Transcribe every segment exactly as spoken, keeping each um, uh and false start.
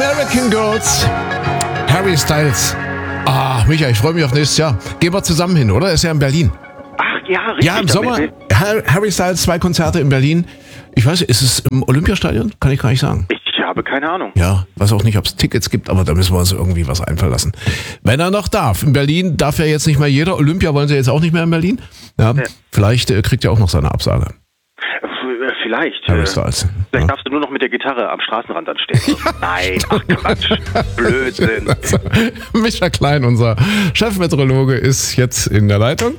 American Girls. Harry Styles. Ah, Michael, ich freue mich auf nächstes Jahr. Gehen wir zusammen hin, oder? Ist ja in Berlin. Ach ja, richtig. Ja, im Sommer. Harry Styles, zwei Konzerte in Berlin. Ich weiß, ist es im Olympiastadion? Kann ich gar nicht sagen. Ich habe keine Ahnung. Ja, weiß auch nicht, ob es Tickets gibt, aber da müssen wir uns irgendwie was einfallen lassen. Wenn er noch darf. In Berlin darf ja jetzt nicht mehr jeder. Olympia wollen sie jetzt auch nicht mehr in Berlin. Ja, ja. Vielleicht äh, kriegt er auch noch seine Absage. Vielleicht. Harry Styles. Vielleicht ja. darfst du nur noch mit der Gitarre am Straßenrand anstehen. Ja. Nein, ach Quatsch. Blödsinn. Also, Micha Klein, unser Chefmeteorologe, ist jetzt in der Leitung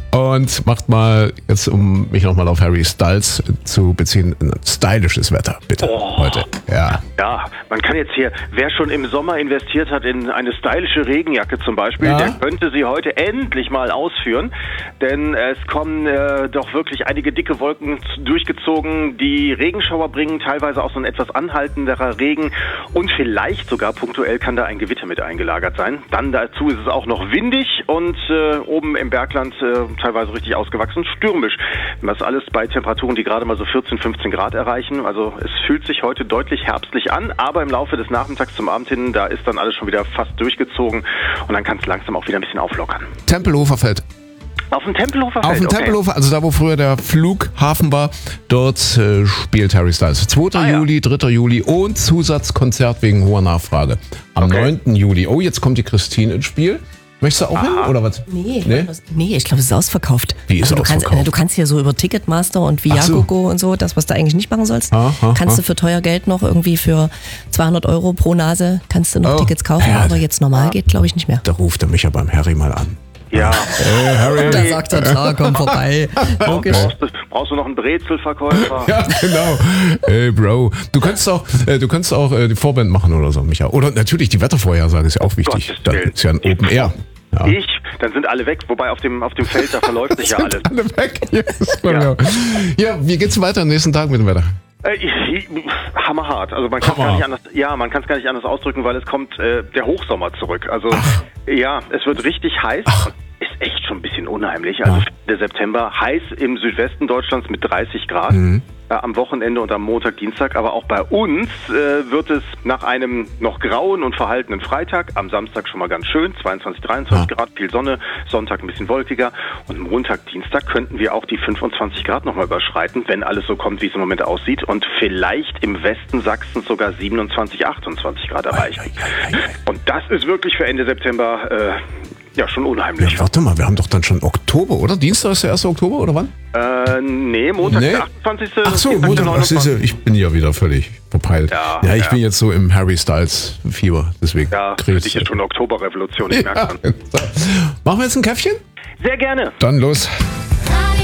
und macht mal, jetzt um mich nochmal auf Harry Styles zu beziehen, ein stylisches Wetter, bitte, oh. heute. Ja. Ja, man kann jetzt hier, wer schon im Sommer investiert hat in eine stylische Regenjacke zum Beispiel, ja. der könnte sie heute endlich mal ausführen, denn es kommen äh, doch wirklich einige dicke Wolken durchgezogen, die Regenschauer bringen, teilweise auch so ein etwas anhaltenderer Regen und vielleicht sogar punktuell kann da ein Gewitter mit eingelagert sein. Dann dazu ist es auch noch windig und äh, oben im Bergland äh, teilweise richtig ausgewachsen, stürmisch. Das alles bei Temperaturen, die gerade mal so vierzehn, fünfzehn Grad erreichen. Also es fühlt sich heute deutlich herbstlich an, aber im Laufe des Nachmittags zum Abend hin, da ist dann alles schon wieder fast durchgezogen und dann kann es langsam auch wieder ein bisschen auflockern. Tempelhofer Feld. Auf dem Tempelhofer Feld? Auf dem okay. Tempelhofer, also da, wo früher der Flughafen war, dort äh, spielt Harry Styles. zweiter Ah, ja. Juli, dritter Juli und Zusatzkonzert wegen hoher Nachfrage. Am okay. neunten Juli. Oh, jetzt kommt die Christine ins Spiel. Möchtest du auch Aha. hin, oder was? Nee, nee? nee ich glaube, es ist ausverkauft. Wie ist also du ausverkauft? Kannst, äh, du kannst hier so über Ticketmaster und Viagogo so. und so, das, was du eigentlich nicht machen sollst, Aha, kannst aha. du für teuer Geld noch irgendwie für zweihundert Euro pro Nase, kannst du noch Oh, Tickets kaufen, ja. aber jetzt normal geht, glaube ich, nicht mehr. Da ruft er mich ja beim Harry mal an. Ja. Hey, Harry. Da sagt er, klar, komm vorbei. Logisch. Brauchst du, brauchst du noch einen Brezelverkäufer? Ja, genau. Hey, Bro. Du kannst auch, äh, du kannst auch äh, die Vorband machen oder so, Micha. Oder natürlich die Wettervorhersage ist ja auch wichtig. Gottes Das Willen. ist ja ein Open Air. Ja. Ich, dann sind alle weg, wobei auf dem, auf dem Feld, da verläuft sich ja alles. Alle weg. Yes, Ja. ja. ja, wie geht's weiter am nächsten Tag mit dem Wetter? Äh, ich, hammerhart. Also man kann es gar nicht anders, ja, man kann es gar nicht anders ausdrücken, weil es kommt äh, der Hochsommer zurück. Also Ach. ja, es wird richtig heiß. Ach. Ist echt schon ein bisschen unheimlich. Also Ja. der September heiß im Südwesten Deutschlands mit dreißig Grad. Mhm. Äh, am Wochenende und am Montag, Dienstag. Aber auch bei uns äh, wird es nach einem noch grauen und verhaltenen Freitag, am Samstag schon mal ganz schön, zweiundzwanzig, dreiundzwanzig Ja. Grad, viel Sonne, Sonntag ein bisschen wolkiger und Montag, Dienstag könnten wir auch die fünfundzwanzig Grad nochmal überschreiten, wenn alles so kommt, wie es im Moment aussieht und vielleicht im Westen Sachsens sogar siebenundzwanzig, achtundzwanzig Grad erreichen. Und das ist wirklich für Ende September äh, ja schon unheimlich. Ja, warte mal, wir haben doch dann schon Oktober, oder? Dienstag ist der erste Oktober, oder wann? Äh, nee, Montag, Nee. der achtundzwanzigste Ach so, Dienstag, der Montag, was ist, neunundzwanzigste ich bin ja wieder völlig verpeilt. Ja, Ja, ich ja. bin jetzt so im Harry Styles Fieber, deswegen Ja, krieg für ich's- dich ist schon Oktoberrevolution, ich merke Ja. schon. Machen wir jetzt ein Käffchen? Sehr gerne. Dann los.